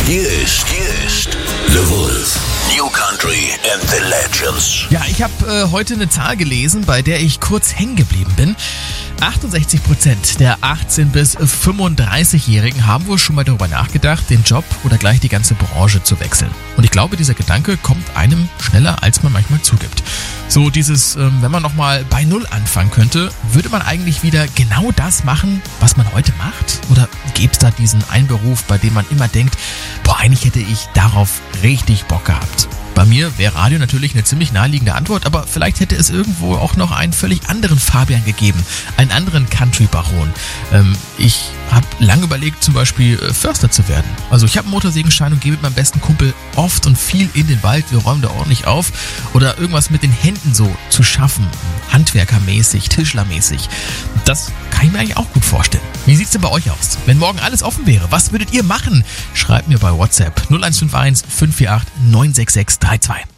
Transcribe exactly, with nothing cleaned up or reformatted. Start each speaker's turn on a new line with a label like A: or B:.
A: Hier ist, hier ist The Wolf. New Country and the Legends.
B: Ja, ich habe äh, heute eine Zahl gelesen, bei der ich kurz hängen geblieben bin. achtundsechzig Prozent der achtzehn- bis fünfunddreißigjährigen haben wohl schon mal darüber nachgedacht, den Job oder gleich die ganze Branche zu wechseln. Und ich glaube, dieser Gedanke kommt einem schneller, als man manchmal zugibt. So dieses, ähm, wenn man nochmal bei Null anfangen könnte, würde man eigentlich wieder genau das machen, was man heute macht? Oder gäbe es da diesen einen Beruf, bei dem man immer denkt, boah, eigentlich hätte ich darauf richtig Bock gehabt? Bei mir wäre Radio natürlich eine ziemlich naheliegende Antwort, aber vielleicht hätte es irgendwo auch noch einen völlig anderen Fabian gegeben, einen anderen Country-Baron. Ähm, ich habe lange überlegt, zum Beispiel äh, Förster zu werden. Also ich habe einen Motorsägenschein und gehe mit meinem besten Kumpel oft und viel in den Wald, wir räumen da ordentlich auf. Oder irgendwas mit den Händen so zu schaffen, handwerkermäßig, tischlermäßig. Das kann ich mir eigentlich auch gut vorstellen. Wie sieht's denn bei euch aus? Wenn morgen alles offen wäre, was würdet ihr machen? Schreibt mir bei WhatsApp null eins fünf eins fünf vier acht neun sechs sechs drei zwei.